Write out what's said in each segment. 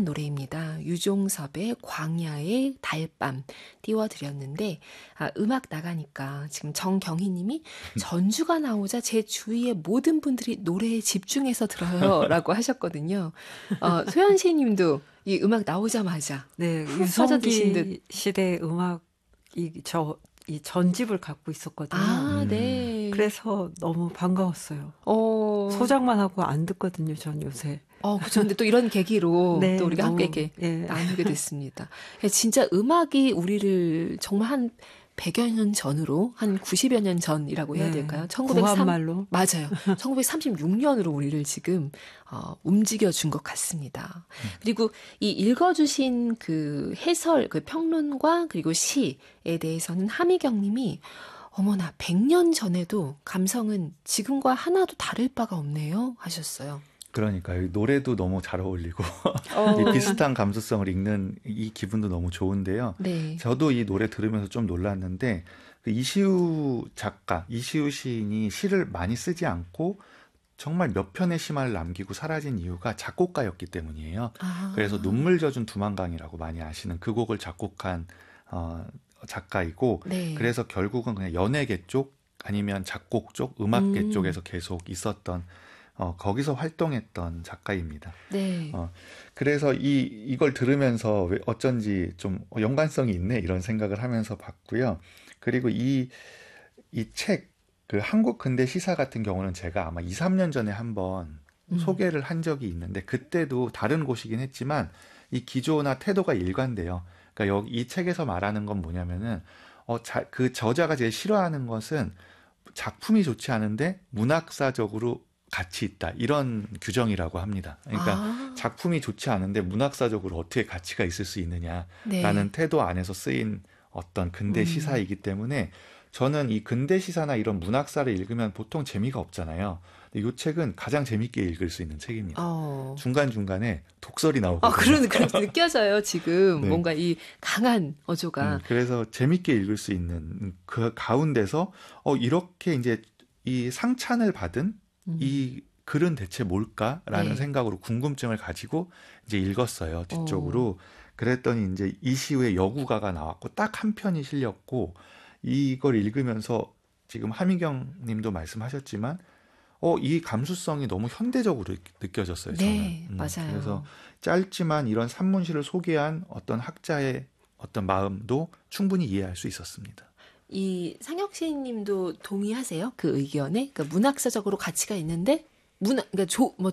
좋은 노래입니다. 유종섭의 광야의 달밤 띄워드렸는데 음악 나가니까 지금 정경희님이 전주가 나오자 제 주위의 모든 분들이 노래에 집중해서 들어요 라고 하셨거든요. 소연씨님도 이 음악 나오자마자 네, 유성기 시대 음악 이 전집을 갖고 있었거든요. 네. 그래서 너무 반가웠어요. 소장만 하고 안 듣거든요, 전 요새. 그렇죠. 근데 또 이런 계기로 네, 또 우리가 함께 이렇게 나누게 됐습니다. 진짜 음악이 우리를 정말 한 100여 년 전으로, 한 90여 년 전이라고 해야 될까요? 구한말로. 맞아요. 1936년으로 우리를 지금 움직여준 것 같습니다. 그리고 이 읽어주신 그 해설, 그 평론과 그리고 시에 대해서는 하미경 님이 어머나 100년 전에도 감성은 지금과 하나도 다를 바가 없네요 하셨어요. 그러니까요. 노래도 너무 잘 어울리고 이 비슷한 감수성을 읽는 이 기분도 너무 좋은데요. 네. 저도 이 노래 들으면서 좀 놀랐는데 그 이시우 작가, 이시우 시인이 시를 많이 쓰지 않고 정말 몇 편의 시만을 남기고 사라진 이유가 작곡가였기 때문이에요. 그래서 눈물 젖은 두만강이라고 많이 아시는 그 곡을 작곡한 작가이고 네. 그래서 결국은 그냥 연예계 쪽 아니면 작곡 쪽, 음악계 쪽에서 계속 있었던 거기서 활동했던 작가입니다. 네. 그래서 이걸 들으면서 왜 어쩐지 좀 연관성이 있네 이런 생각을 하면서 봤고요. 그리고 이 책, 그 한국 근대 시사 같은 경우는 제가 아마 2, 3년 전에 한번 소개를 한 적이 있는데 그때도 다른 곳이긴 했지만 이 기조나 태도가 일관돼요. 그러니까 여기 이 책에서 말하는 건 뭐냐면은 그 저자가 제일 싫어하는 것은 작품이 좋지 않은데 문학사적으로 가치 있다 이런 규정이라고 합니다. 그러니까 작품이 좋지 않은데 문학사적으로 어떻게 가치가 있을 수 있느냐라는 태도 안에서 쓰인 어떤 근대 시사이기 때문에 저는 이 근대 시사나 이런 문학사를 읽으면 보통 재미가 없잖아요. 근데 이 책은 가장 재밌게 읽을 수 있는 책입니다. 중간중간에 독설이 나오거든요. 그렇게 느껴져요, 지금. 네. 뭔가 이 강한 어조가. 그래서 재밌게 읽을 수 있는 그 가운데서 이렇게 이제 이 상찬을 받은 이 글은 대체 뭘까라는 생각으로 궁금증을 가지고 이제 읽었어요, 뒤쪽으로. 그랬더니 이제 이시우의 여구가가 나왔고 딱 한 편이 실렸고 이걸 읽으면서 지금 하미경 님도 말씀하셨지만 이 감수성이 너무 현대적으로 느껴졌어요, 저는. 네, 맞아요. 그래서 짧지만 이런 산문시를 소개한 어떤 학자의 어떤 마음도 충분히 이해할 수 있었습니다. 이 상혁신 님도 동의하세요? 그 의견에? 그러니까 문학사적으로 가치가 있는데 그러니까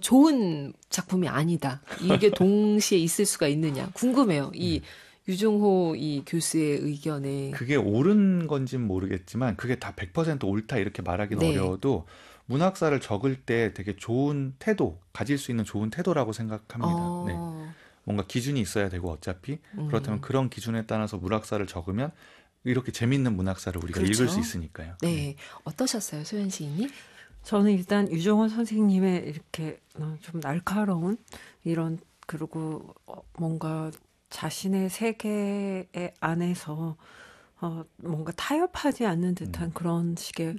좋은 작품이 아니다. 이게 동시에 있을 수가 있느냐. 궁금해요. 이 유종호 이 교수의 의견에. 그게 옳은 건지는 모르겠지만 그게 다 100% 옳다 이렇게 말하기는 어려워도 문학사를 적을 때 되게 좋은 태도, 가질 수 있는 좋은 태도라고 생각합니다. 네. 뭔가 기준이 있어야 되고 어차피 그렇다면 그런 기준에 따라서 문학사를 적으면 이렇게 재밌는 문학사를 우리가 읽을 수 있으니까요. 네. 어떠셨어요, 소연 시인님? 저는 일단 유종원 선생님의 이렇게 좀 날카로운 이런 그리고 뭔가 자신의 세계 안에서 뭔가 타협하지 않는 듯한 그런 식의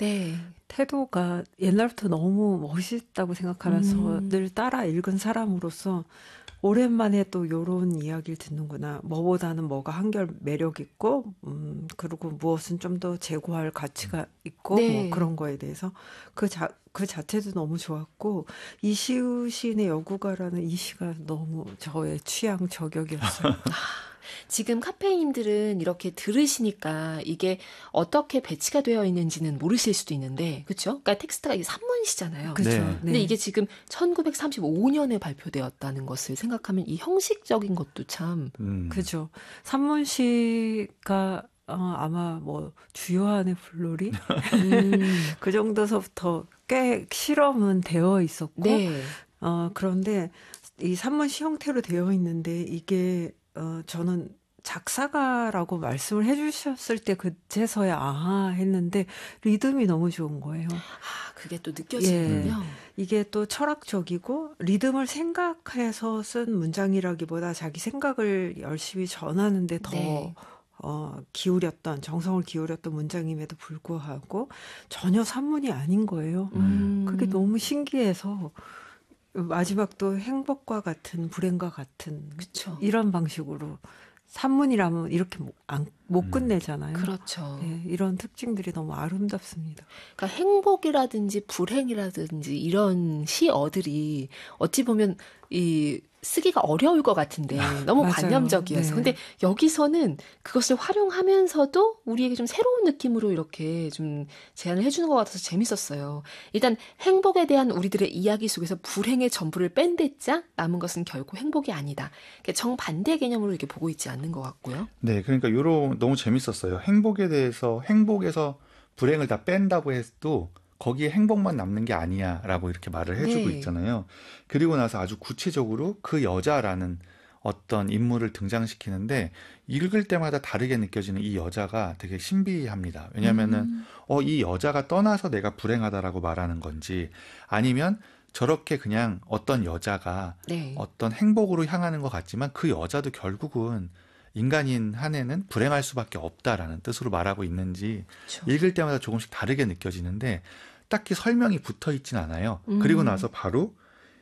태도가 옛날부터 너무 멋있다고 생각하면서 늘 따라 읽은 사람으로서 오랜만에 또 요런 이야기를 듣는구나. 뭐보다는 뭐가 한결 매력 있고, 그리고 무엇은 좀 더 재고할 가치가 있고, 뭐 그런 거에 대해서 그 자체도 너무 좋았고, 이시우 시인의 여구가라는 이 시가 너무 저의 취향 저격이었어요. 지금 카페인님들은 이렇게 들으시니까 이게 어떻게 배치가 되어 있는지는 모르실 수도 있는데, 그렇죠? 그러니까 텍스트가 이게 산문시잖아요. 그렇죠. 네. 근데 이게 지금 1935년에 발표되었다는 것을 생각하면 이 형식적인 것도 참 그죠. 산문시가 아마 뭐 주요한의 불놀이 그 정도서부터 꽤 실험은 되어 있었고, 그런데 이 산문시 형태로 되어 있는데 이게 저는 작사가라고 말씀을 해주셨을 때 그제서야 아하 했는데 리듬이 너무 좋은 거예요. 그게 또 느껴지는군요. 이게 또 철학적이고 리듬을 생각해서 쓴 문장이라기보다 자기 생각을 열심히 전하는데 더 기울였던, 정성을 기울였던 문장임에도 불구하고 전혀 산문이 아닌 거예요. 그게 너무 신기해서 마지막도 행복과 같은 불행과 같은 그렇죠. 이런 방식으로 산문이라면 이렇게 못 끝내잖아요. 그렇죠. 예, 이런 특징들이 너무 아름답습니다. 그러니까 행복이라든지 불행이라든지 이런 시어들이 어찌 보면 이 쓰기가 어려울 것 같은데 너무 맞아요. 관념적이어서. 네. 근데 여기서는 그것을 활용하면서도 우리에게 좀 새로운 느낌으로 이렇게 좀 제안을 해주는 것 같아서 재밌었어요. 일단 행복에 대한 우리들의 이야기 속에서 불행의 전부를 뺀댔자 남은 것은 결코 행복이 아니다. 정반대 개념으로 이렇게 보고 있지 않는 것 같고요. 네, 그러니까 요런 너무 재밌었어요. 행복에 대해서 행복에서 불행을 다 뺀다고 해도 거기에 행복만 남는 게 아니야라고 이렇게 말을 해주고 네. 있잖아요. 그리고 나서 아주 구체적으로 그 여자라는 어떤 인물을 등장시키는데 읽을 때마다 다르게 느껴지는 이 여자가 되게 신비합니다. 왜냐하면은 이 여자가 떠나서 내가 불행하다라고 말하는 건지 아니면 저렇게 그냥 어떤 여자가 네. 어떤 행복으로 향하는 것 같지만 그 여자도 결국은 인간인 한에는 불행할 수밖에 없다라는 뜻으로 말하고 있는지 그렇죠. 읽을 때마다 조금씩 다르게 느껴지는데 딱히 설명이 붙어 있진 않아요. 그리고 나서 바로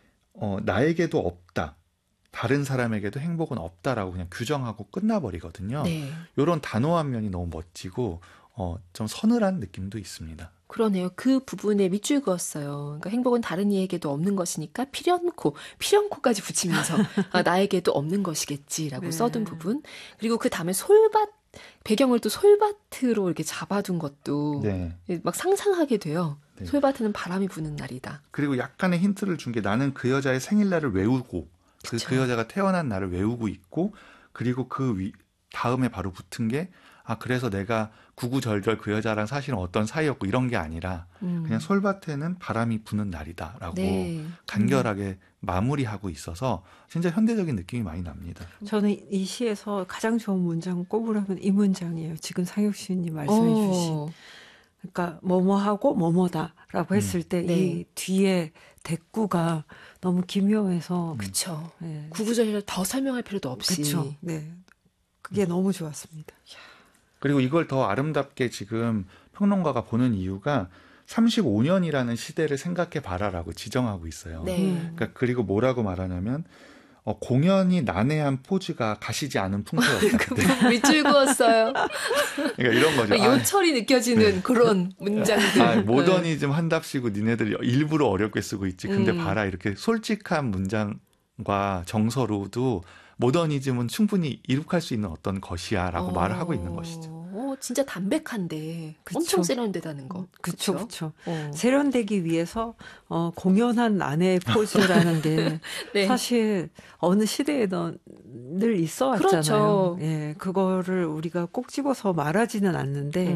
나에게도 없다. 다른 사람에게도 행복은 없다라고 그냥 규정하고 끝나버리거든요. 네. 이런 단호한 면이 너무 멋지고 좀 서늘한 느낌도 있습니다. 그러네요. 그 부분에 밑줄 그었어요. 그러니까 행복은 다른 이에게도 없는 것이니까 필연코까지 붙이면서 나에게도 없는 것이겠지라고 네. 써둔 부분. 그리고 그 다음에 배경을 또 솔밭으로 이렇게 잡아둔 것도 네. 막 상상하게 돼요. 네. 솔밭에는 바람이 부는 날이다. 그리고 약간의 힌트를 준 게 나는 그 여자의 생일날을 외우고 그쵸. 그 여자가 태어난 날을 외우고 있고 그리고 다음에 바로 붙은 게 그래서 내가 구구절절 그 여자랑 사실은 어떤 사이였고 이런 게 아니라 그냥 솔밭에는 바람이 부는 날이다라고 네. 간결하게 마무리하고 있어서 진짜 현대적인 느낌이 많이 납니다. 저는 이 시에서 가장 좋은 문장 꼽으라면 이 문장이에요. 지금 상혁 시인님 말씀해 주신. 그러니까 뭐뭐하고 뭐뭐다라고 했을 때 이 네. 뒤에 대꾸가 너무 기묘해서 그쵸. 네. 구구절절 더 설명할 필요도 없이. 그쵸. 네. 그게 너무 좋았습니다. 그리고 이걸 더 아름답게 지금 평론가가 보는 이유가 35년이라는 시대를 생각해 봐라라고 지정하고 있어요. 네. 그러니까 그리고 뭐라고 말하냐면 공연이 난해한 포즈가 가시지 않은 풍토였다. 그 부분 밑줄 그었어요. 그러니까 이런 거죠. 요철이 느껴지는 그런 문장들. 모더니즘 한답시고 니네들 일부러 어렵게 쓰고 있지. 근데 봐라 이렇게 솔직한 문장과 정서로도 모더니즘은 충분히 이룩할 수 있는 어떤 것이야라고 말을 하고 있는 것이죠. 진짜 담백한데 그쵸. 엄청 세련되다는 거. 그렇죠, 그렇죠. 세련되기 위해서 공연한 아내의 포즈라는 게 네. 사실 어느 시대에든 늘 있어 왔잖아요. 그렇죠. 예, 그거를 우리가 꼭 집어서 말하지는 않는데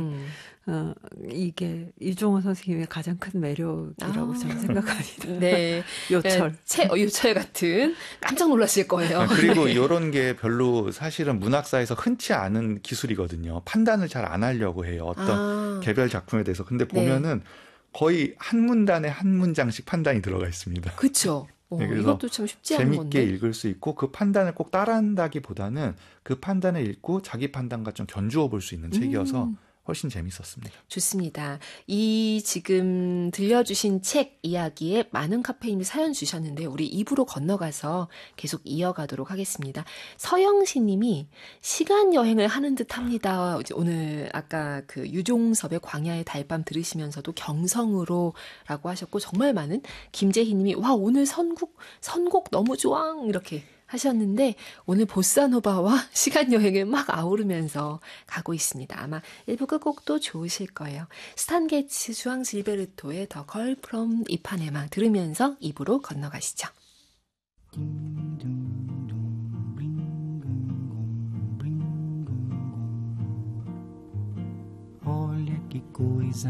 이게 유종호 선생님의 가장 큰 매력이라고 저는 생각합니다. 네, 요철. 요철 같은 깜짝 놀랐을 거예요. 그리고 이런 게 별로 사실은 문학사에서 흔치 않은 기술이거든요. 판단을 잘 안 하려고 해요. 어떤 개별 작품에 대해서. 근데 보면은 거의 한 문단에 한 문장씩 판단이 들어가 있습니다. 그렇죠. 네, 그래서 이것도 참 쉽지 않은 재밌게 건데. 읽을 수 있고 그 판단을 꼭 따라한다기보다는 그 판단을 읽고 자기 판단과 좀 견주어 볼 수 있는 책이어서 훨씬 재밌었습니다. 좋습니다. 이 지금 들려주신 책 이야기에 많은 카페인이 사연 주셨는데 우리 2부로 건너가서 계속 이어가도록 하겠습니다. 서영신 님이 시간 여행을 하는 듯 합니다. 오늘 아까 그 유종섭의 광야의 달밤 들으시면서도 경성으로 라고 하셨고 정말 많은 김재희 님이 와 오늘 선곡 너무 좋아 이렇게 하셨는데 오늘 보사노바와 시간여행을 막 아우르면서 가고 있습니다. 아마 1부 끝곡도 좋으실 거예요. 스탄 게츠 주앙 질베르토의 더 걸 프롬 이파네마 들으면서 2부로 건너가시죠. Olha que coisa